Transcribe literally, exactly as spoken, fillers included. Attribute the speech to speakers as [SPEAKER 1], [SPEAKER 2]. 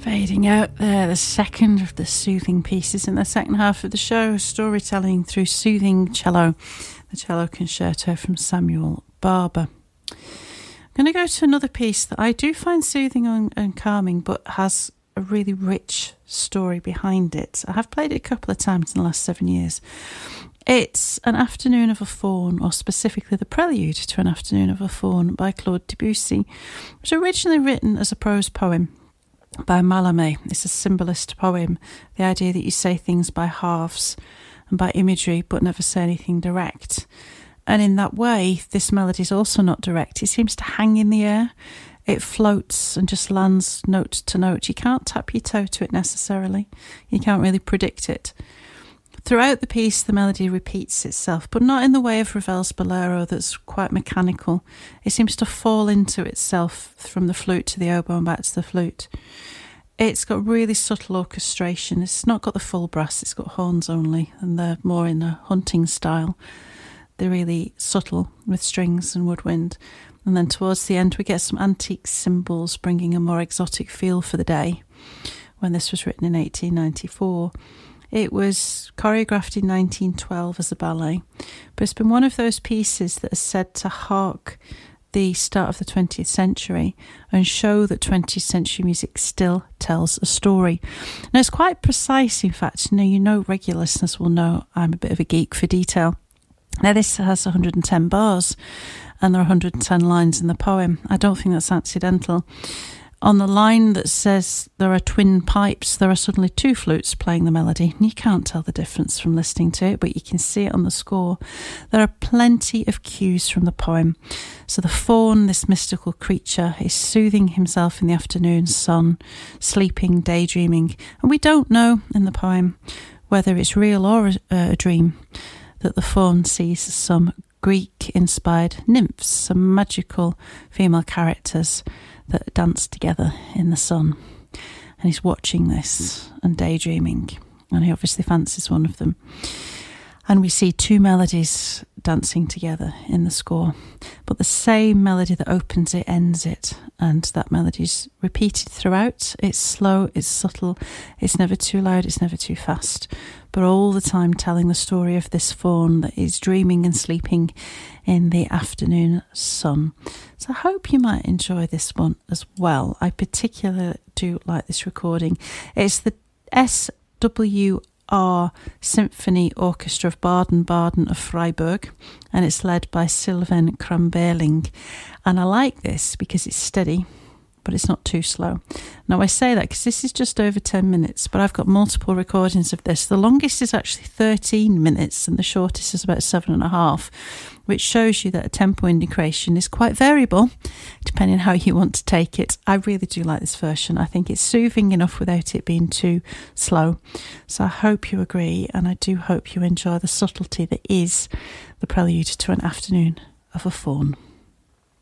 [SPEAKER 1] Fading out there, the second of the soothing pieces in the second half of the show, storytelling through soothing cello, the cello concerto from Samuel Barber. I'm going to go to another piece that I do find soothing and, and calming, but has a really rich story behind it. I have played it a couple of times in the last seven years. It's An Afternoon of a Faun, or specifically the prelude to An Afternoon of a Faun by Claude Debussy. It was originally written as a prose poem by Mallarmé. It's a symbolist poem, the idea that you say things by halves and by imagery but never say anything direct. And in that way, this melody is also not direct. It seems to hang in the air. It floats and just lands note to note. You can't tap your toe to it necessarily. You can't really predict it. Throughout the piece, the melody repeats itself, but not in the way of Ravel's Bolero that's quite mechanical. It seems to fall into itself from the flute to the oboe and back to the flute. It's got really subtle orchestration. It's not got the full brass, it's got horns only, and they're more in a hunting style. They're really subtle with strings and woodwind. And then towards the end, we get some antique cymbals bringing a more exotic feel for the day, when this was written in eighteen ninety-four. It was choreographed in nineteen twelve as a ballet, but it's been one of those pieces that is said to hark the start of the twentieth century and show that twentieth century music still tells a story. Now, it's quite precise, in fact. You know, you know, regular listeners will know I'm a bit of a geek for detail. Now, this has one hundred ten bars, and there are one hundred ten lines in the poem. I don't think that's accidental. On the line that says there are twin pipes, there are suddenly two flutes playing the melody. And you can't tell the difference from listening to it, but you can see it on the score. There are plenty of cues from the poem. So the faun, this mystical creature, is soothing himself in the afternoon sun, sleeping, daydreaming. And we don't know in the poem whether it's real or a, a dream that the faun sees some Greek-inspired nymphs, some magical female characters that dance together in the sun. And he's watching this and daydreaming, and he obviously fancies one of them. And we see two melodies dancing together in the score, but the same melody that opens it ends it, and that melody is repeated throughout. It's slow, it's subtle, it's never too loud, it's never too fast, but all the time telling the story of this faun that is dreaming and sleeping in the afternoon sun. So I hope you might enjoy this one as well. I particularly do like this recording. It's the S W R Symphony Orchestra of Baden-Baden of Freiburg, and it's led by Sylvain Kramberling. And I like this because it's steady, but it's not too slow. Now, I say that because this is just over ten minutes, but I've got multiple recordings of this. The longest is actually thirteen minutes, and the shortest is about seven and a half, which shows you that a tempo indication is quite variable, depending on how you want to take it. I really do like this version. I think it's soothing enough without it being too slow. So I hope you agree, and I do hope you enjoy the subtlety that is the prelude to An Afternoon of a Faun.